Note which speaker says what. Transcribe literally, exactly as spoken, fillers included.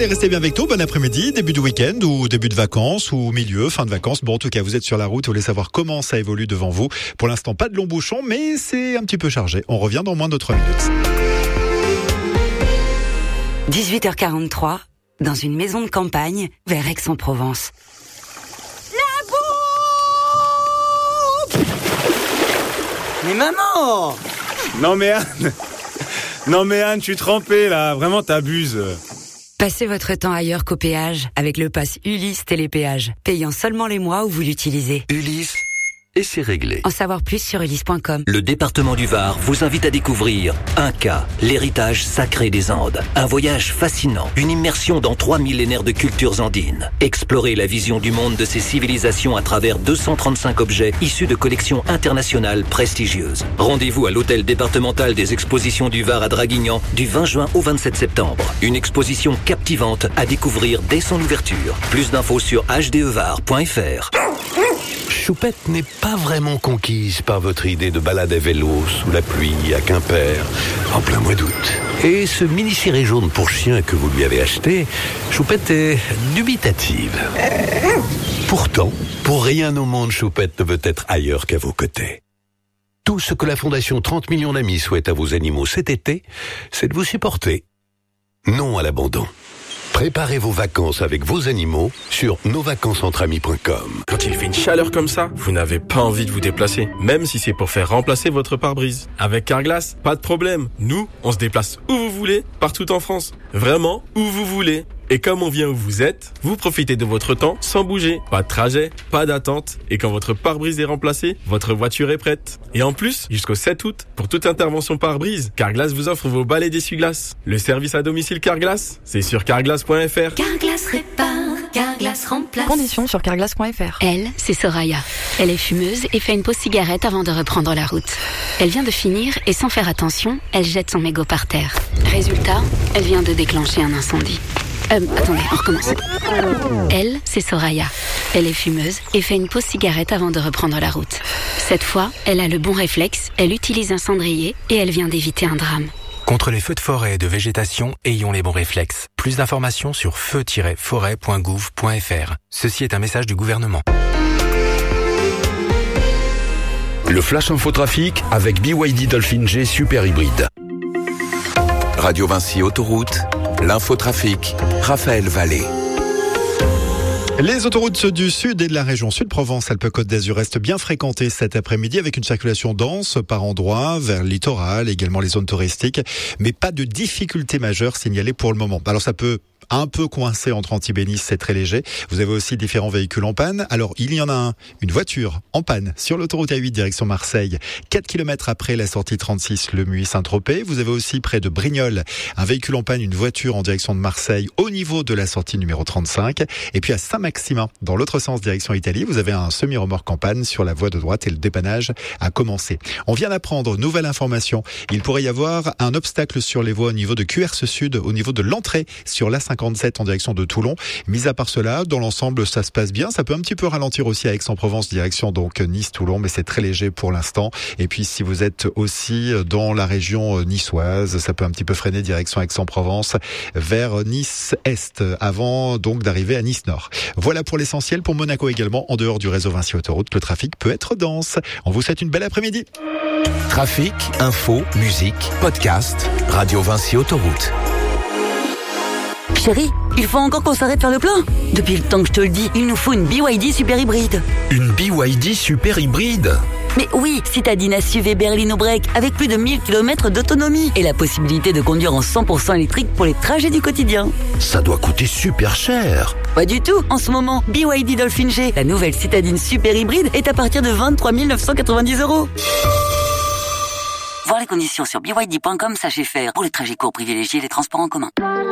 Speaker 1: Allez, restez bien avec nous. Bon après-midi, début de week-end ou début de vacances ou milieu, fin de vacances. Bon, en tout cas, vous êtes sur la route. Vous voulez savoir comment ça évolue devant vous. Pour l'instant, pas de long bouchon, mais c'est un petit peu chargé. On revient dans moins de trois minutes.
Speaker 2: dix-huit heures quarante-trois, dans une maison de campagne, vers Aix-en-Provence.
Speaker 3: La bouffe! Mais maman!
Speaker 4: Non mais Anne, non mais Anne, je suis trempé là, vraiment t'abuses.
Speaker 2: Passez votre temps ailleurs qu'au péage avec le pass Ulysse Télépéage, payant seulement les mois où vous l'utilisez.
Speaker 5: Ulysse, et c'est réglé.
Speaker 2: En savoir plus sur ulysse point com.
Speaker 5: Le département du Var vous invite à découvrir Inca, l'héritage sacré des Andes. Un voyage fascinant, une immersion dans trois millénaires de cultures andines. Explorez la vision du monde de ces civilisations à travers deux cent trente-cinq objets issus de collections internationales prestigieuses. Rendez-vous à l'hôtel départemental des expositions du Var à Draguignan du vingt juin au vingt-sept septembre. Une exposition captivante à découvrir dès son ouverture. Plus d'infos sur h d e var point f r.
Speaker 6: Choupette n'est pas vraiment conquise par votre idée de balade à vélo sous la pluie à Quimper en plein mois d'août. Et ce mini-ciré jaune pour chien que vous lui avez acheté, Choupette est dubitative. Pourtant, pour rien au monde, Choupette ne veut être ailleurs qu'à vos côtés. Tout ce que la Fondation trente millions d'amis souhaite à vos animaux cet été, c'est de vous supporter. Non à l'abandon. Préparez vos vacances avec vos animaux sur nos vacances entre amis point com.
Speaker 7: Quand il fait une chaleur comme ça, vous n'avez pas envie de vous déplacer, même si c'est pour faire remplacer votre pare-brise. Avec Carglass, pas de problème. Nous, on se déplace où vous voulez, partout en France. Vraiment, où vous voulez. Et comme on vient où vous êtes, vous profitez de votre temps sans bouger. Pas de trajet, pas d'attente. Et quand votre pare-brise est remplacé, votre voiture est prête. Et en plus, jusqu'au sept août, pour toute intervention pare-brise, Carglass vous offre vos balais d'essuie-glace. Le service à domicile Carglass, c'est sur carglass point f r.
Speaker 8: Carglass répare, Carglass remplace.
Speaker 9: Conditions sur carglass point f r.
Speaker 8: Elle, c'est Soraya. Elle est fumeuse et fait une pause cigarette avant de reprendre la route. Elle vient de finir et sans faire attention, elle jette son mégot par terre. Résultat, elle vient de déclencher un incendie. Euh, attendez, on recommence. Elle, c'est Soraya. Elle est fumeuse et fait une pause cigarette avant de reprendre la route. Cette fois, elle a le bon réflexe, elle utilise un cendrier et elle vient d'éviter un drame.
Speaker 10: Contre les feux de forêt et de végétation, ayons les bons réflexes. Plus d'informations sur feu tiret forêt point gouv point f r. Ceci est un message du gouvernement.
Speaker 11: Le Flash Infotrafic avec B Y D Dolphin G Super Hybride. Radio Vinci Autoroute, l'infotrafic, Raphaël Vallée.
Speaker 1: Les autoroutes du sud et de la région Sud-Provence, Alpes-Côte d'Azur restent bien fréquentées cet après-midi avec une circulation dense par endroits vers le littoral, également les zones touristiques, mais pas de difficultés majeures signalées pour le moment. Alors ça peut un peu coincé entre Antibénis, c'est très léger. Vous avez aussi différents véhicules en panne. Alors, il y en a un, une voiture en panne sur l'autoroute A huit direction Marseille, quatre kilomètres après la sortie trente-six Le Muy-Saint-Tropez. Vous avez aussi près de Brignoles un véhicule en panne, une voiture en direction de Marseille au niveau de la sortie numéro trente-cinq. Et puis à Saint-Maximin, dans l'autre sens direction Italie, vous avez un semi-remorque en panne sur la voie de droite et le dépannage a commencé. On vient d'apprendre, nouvelle information, il pourrait y avoir un obstacle sur les voies au niveau de Q R C Sud, au niveau de l'entrée sur l'A cinquante-sept en direction de Toulon. Mis à part cela, dans l'ensemble, ça se passe bien. Ça peut un petit peu ralentir aussi à Aix-en-Provence, direction donc Nice-Toulon, mais c'est très léger pour l'instant. Et puis, si vous êtes aussi dans la région niçoise, ça peut un petit peu freiner direction Aix-en-Provence vers Nice-Est, avant donc d'arriver à Nice-Nord. Voilà pour l'essentiel. Pour Monaco également, en dehors du réseau Vinci Autoroute, le trafic peut être dense. On vous souhaite une belle après-midi.
Speaker 11: Trafic, info, musique, podcast, Radio Vinci Autoroute.
Speaker 12: Chérie, il faut encore qu'on s'arrête faire le plein. Depuis le temps que je te le dis, il nous faut une B Y D super hybride.
Speaker 11: Une B Y D super hybride?
Speaker 12: Mais oui, citadine S U V berline break avec plus de mille kilomètres d'autonomie et la possibilité de conduire en cent pour cent électrique pour les trajets du quotidien.
Speaker 11: Ça doit coûter super cher.
Speaker 12: Pas du tout. En ce moment, B Y D Dolphin G, la nouvelle citadine super hybride, est à partir de vingt-trois mille neuf cent quatre-vingt-dix euros. Voir les conditions sur b y d point com, sachez faire. Pour les trajets courts, privilégiez les transports en commun.